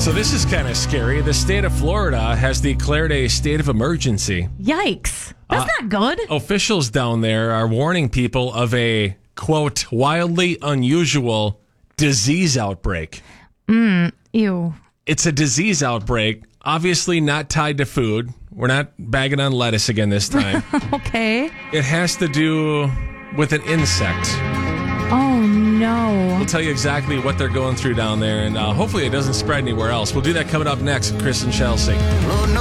So this is kind of scary. The state of Florida has declared a state of emergency. Yikes. That's not good. Officials down there are warning people of a, quote, wildly unusual disease outbreak. Ew. It's a disease outbreak, obviously not tied to food. We're not bagging on lettuce again this time. Okay. It has to do with an insect. Oh, no. We'll tell you exactly what they're going through down there, and hopefully it doesn't spread anywhere else. We'll do that coming up next with Chris and Chelsea. Lord knows